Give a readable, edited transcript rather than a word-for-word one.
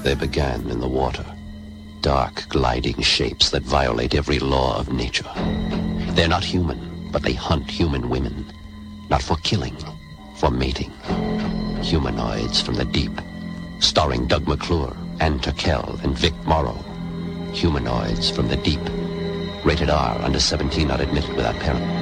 They began in the water. Dark, gliding shapes that violate every law of nature. They're not human, but they hunt human women. Not for killing, for mating. Humanoids from the deep. Starring Doug McClure, Ann Turkel, and Vic Morrow. Humanoids from the deep. Rated R, under 17, not admitted without parent.